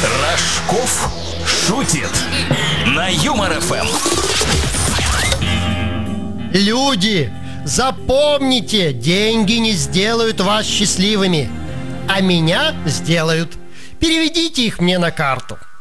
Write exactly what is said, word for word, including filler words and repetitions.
Рожков шутит на Юмор эф эм. Люди, запомните, деньги не сделают вас счастливыми, а меня сделают. Переведите их мне на карту.